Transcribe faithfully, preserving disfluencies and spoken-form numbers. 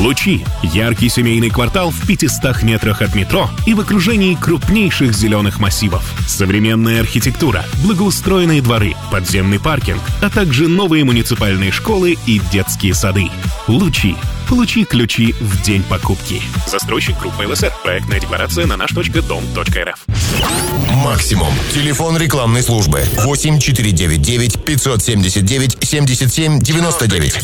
Лучи – яркий семейный квартал в пятистах метрах от метро и в окружении крупнейших зеленых массивов. Современная архитектура, благоустроенные дворы, подземный паркинг, а также новые муниципальные школы и детские сады. Лучи. Получи ключи в день покупки. Застройщик группа ЛСР. Проектная декларация на наш точка дом точка РФ. Максимум. Телефон рекламной службы восемь четыре девять девять пятьсот семьдесят девять семьдесят семь девяносто девять.